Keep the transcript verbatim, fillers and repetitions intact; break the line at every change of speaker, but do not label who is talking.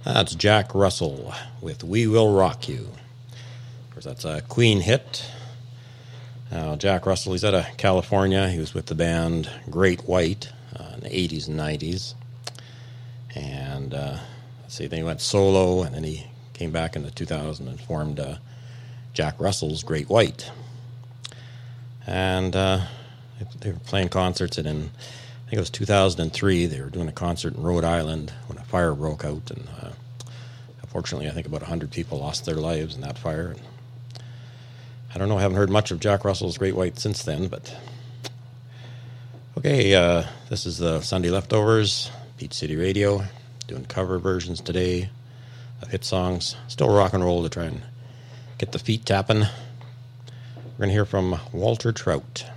That's Jack Russell with We Will Rock You. Of course, that's a Queen hit. Now, Jack Russell, he's out of California. He was with the band Great White uh, in the eighties and nineties. And, uh, let's see, then he went solo, and then he came back in the two thousand and formed uh, Jack Russell's Great White. And uh, they were playing concerts, and in, I think it was two thousand three, they were doing a concert in Rhode Island when a fire broke out, and uh, unfortunately, I think about one hundred people lost their lives in that fire. And I don't know, I haven't heard much of Jack Russell's Great White since then, but okay, uh, this is the Sunday Leftovers, Peach City Radio, doing cover versions today of hit songs. Still rock and roll to try and get the feet tapping. We're going to hear from Walter Trout.